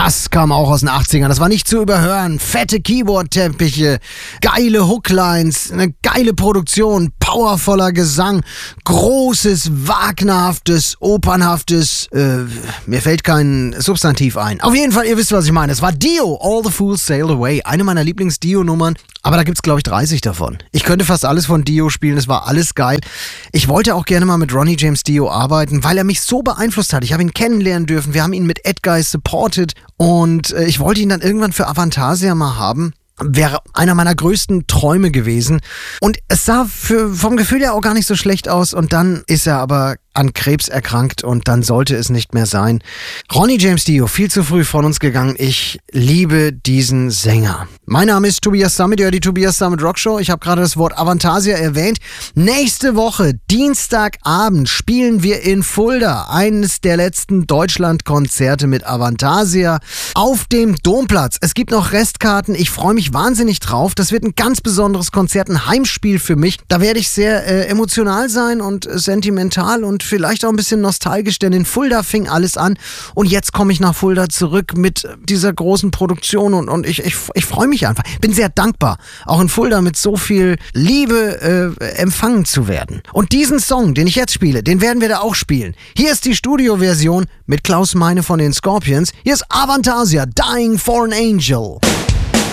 Das kam auch aus den 80ern. Das war nicht zu überhören. Fette Keyboard-Teppiche, geile Hooklines, eine geile Produktion, powervoller Gesang, großes, wagnerhaftes, opernhaftes, mir fällt kein Substantiv ein. Auf jeden Fall, ihr wisst, was ich meine. Es war Dio, All the Fools Sailed Away. Eine meiner Lieblings-Dio-Nummern. Aber da gibt's, glaube ich, 30 davon. Ich könnte fast alles von Dio spielen. Es war alles geil. Ich wollte auch gerne mal mit Ronnie James Dio arbeiten, weil er mich so beeinflusst hat. Ich habe ihn kennenlernen dürfen. Wir haben ihn mit Ed Guy supported. Und ich wollte ihn dann irgendwann für Avantasia mal haben. Wäre einer meiner größten Träume gewesen. Und es sah vom Gefühl her auch gar nicht so schlecht aus. Und dann ist er aber an Krebs erkrankt und dann sollte es nicht mehr sein. Ronnie James Dio, viel zu früh von uns gegangen. Ich liebe diesen Sänger. Mein Name ist Tobias Summit, ihr hört die Tobias Summit Rockshow. Ich habe gerade das Wort Avantasia erwähnt. Nächste Woche, Dienstagabend, spielen wir in Fulda eines der letzten Deutschlandkonzerte mit Avantasia auf dem Domplatz. Es gibt noch Restkarten. Ich freue mich wahnsinnig drauf. Das wird ein ganz besonderes Konzert, ein Heimspiel für mich. Da werde ich sehr emotional sein und sentimental und vielleicht auch ein bisschen nostalgisch, denn in Fulda fing alles an und jetzt komme ich nach Fulda zurück mit dieser großen Produktion und ich freue mich einfach. Bin sehr dankbar, auch in Fulda mit so viel Liebe empfangen zu werden. Und diesen Song, den ich jetzt spiele, den werden wir da auch spielen. Hier ist die Studioversion mit Klaus Meine von den Scorpions. Hier ist Avantasia, Dying for an Angel.